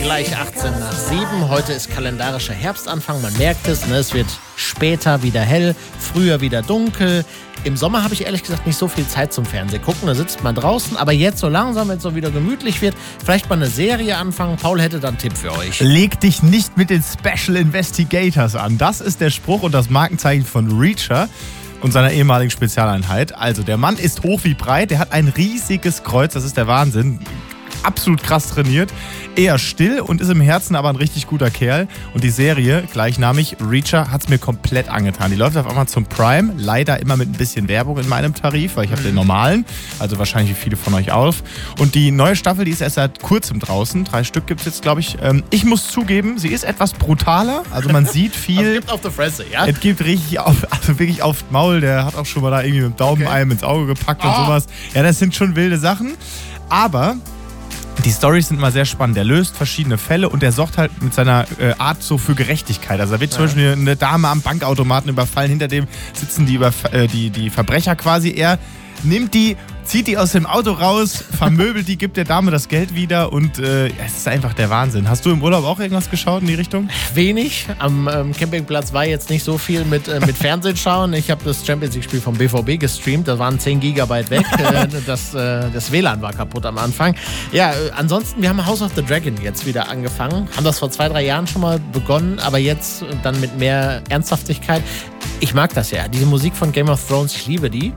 gleich 6:18. Heute ist kalendarischer Herbstanfang, man merkt es, ne? Es wird später wieder hell, früher wieder dunkel. Im Sommer habe ich ehrlich gesagt nicht so viel Zeit zum Fernsehen gucken, da sitzt man draußen. Aber jetzt so langsam, wenn es so wieder gemütlich wird, vielleicht mal eine Serie anfangen. Paul hätte dann einen Tipp für euch. Leg dich nicht mit den Special Investigators an. Das ist der Spruch und das Markenzeichen von Reacher und seiner ehemaligen Spezialeinheit. Also der Mann ist hoch wie breit, der hat ein riesiges Kreuz, das ist der Wahnsinn. Absolut krass trainiert, eher still und ist im Herzen aber ein richtig guter Kerl. Und die Serie, gleichnamig Reacher, hat es mir komplett angetan. Die läuft auf Amazon Prime, leider immer mit ein bisschen Werbung in meinem Tarif, weil ich habe den normalen, also wahrscheinlich wie viele von euch auch. Und die neue Staffel, die ist erst seit kurzem draußen, 3 Stück gibt es jetzt, glaube ich. Ich muss zugeben, sie ist etwas brutaler, also man sieht viel. Es gibt auf der Fresse, ja? Es gibt richtig wirklich aufs Maul, der hat auch schon mal da irgendwie mit dem Daumen einem ins Auge gepackt und sowas. Ja, das sind schon wilde Sachen, aber die Storys sind immer sehr spannend. Der löst verschiedene Fälle und der sorgt halt mit seiner Art so für Gerechtigkeit. Also da wird zum Beispiel eine Dame am Bankautomaten überfallen, hinter dem sitzen die Verbrecher quasi. Er nimmt die, zieht die aus dem Auto raus, vermöbelt die, gibt der Dame das Geld wieder und es ist einfach der Wahnsinn. Hast du im Urlaub auch irgendwas geschaut in die Richtung? Wenig. Am Campingplatz war jetzt nicht so viel mit Fernsehen schauen. Ich habe das Champions League-Spiel vom BVB gestreamt. Da waren 10 Gigabyte weg. Das WLAN war kaputt am Anfang. Ja, ansonsten, wir haben House of the Dragon jetzt wieder angefangen. Haben das vor 2-3 Jahren schon mal begonnen, aber jetzt dann mit mehr Ernsthaftigkeit. Ich mag das ja. Diese Musik von Game of Thrones, ich liebe die.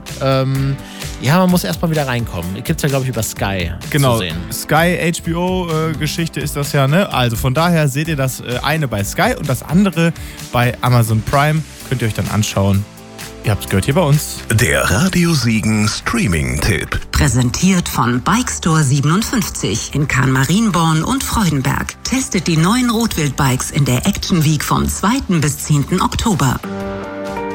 Ja, man muss erstmal wieder reinkommen. Gibt es ja, glaube ich, über Sky zu sehen. Sky HBO-Geschichte ist das ja, ne? Also von daher seht ihr das eine bei Sky und das andere bei Amazon Prime. Könnt ihr euch dann anschauen. Ihr habt es gehört hier bei uns. Der Radio Siegen Streaming-Tipp. Präsentiert von Bikestore 57 in Kahn-Marienborn und Freudenberg. Testet die neuen Rotwild-Bikes in der Action Week vom 2. bis 10. Oktober.